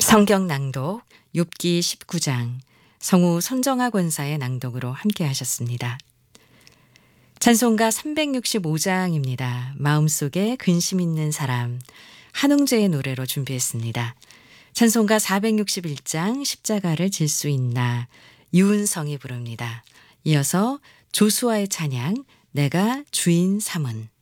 성경 낭독 욥기 19장 성우 손정아 권사의 낭독으로 함께 하셨습니다. 찬송가 365장입니다. 마음속에 근심 있는 사람 한웅재의 노래로 준비했습니다. 찬송가 461장 십자가를 질 수 있나 유은성이 부릅니다. 이어서 조수아의 찬양 내가 주인 삼은